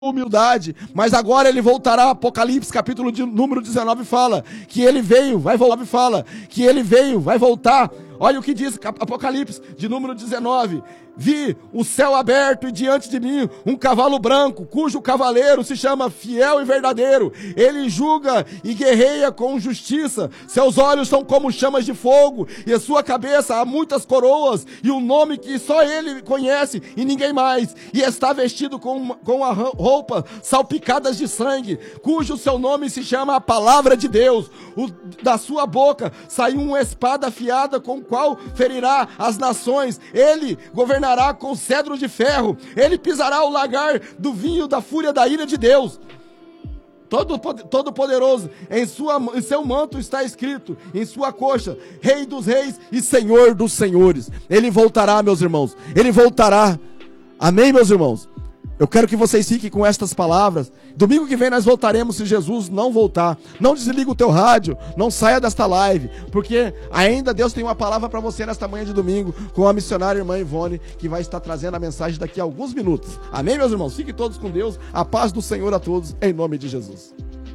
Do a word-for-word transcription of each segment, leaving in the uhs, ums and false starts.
humildade, mas agora ele voltará. Apocalipse, capítulo de, número dezenove, fala que ele veio, vai voltar, fala que ele veio, vai voltar. Olha o que diz Apocalipse, de número dezenove. Vi o céu aberto e diante de mim um cavalo branco, cujo cavaleiro se chama Fiel e Verdadeiro. Ele julga e guerreia com justiça. Seus olhos são como chamas de fogo e a sua cabeça há muitas coroas e um nome que só ele conhece e ninguém mais. E está vestido com, com a roupa salpicadas de sangue, cujo seu nome se chama a Palavra de Deus. O, da sua boca saiu uma espada afiada com qual ferirá as nações. Ele governará com cedro de ferro. Ele pisará o lagar do vinho da fúria da ira de Deus. Todo, todo poderoso, em, sua, em seu manto está escrito, em sua coxa, Rei dos Reis e Senhor dos Senhores. Ele voltará, meus irmãos. Ele voltará. Amém, meus irmãos? Eu quero que vocês fiquem com estas palavras. Domingo que vem nós voltaremos se Jesus não voltar. Não desliga o teu rádio, não saia desta live, porque ainda Deus tem uma palavra para você nesta manhã de domingo, com a missionária irmã Ivone, que vai estar trazendo a mensagem daqui a alguns minutos. Amém, meus irmãos? Fiquem todos com Deus, a paz do Senhor a todos, em nome de Jesus.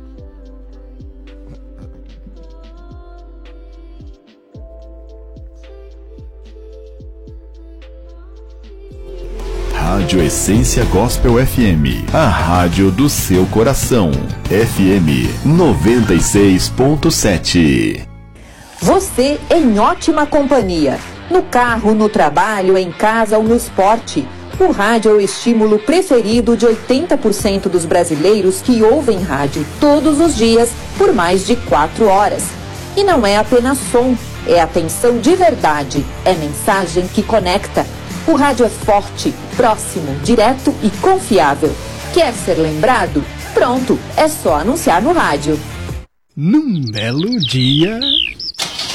Rádio Essência Gospel F M, a rádio do seu coração. F M noventa e seis ponto sete. Você em ótima companhia. No carro, no trabalho, em casa ou no esporte. O rádio é o estímulo preferido de oitenta por cento dos brasileiros que ouvem rádio todos os dias por mais de quatro horas. E não é apenas som, é atenção de verdade, é mensagem que conecta. O rádio é forte, próximo, direto e confiável. Quer ser lembrado? Pronto, é só anunciar no rádio. Num belo dia...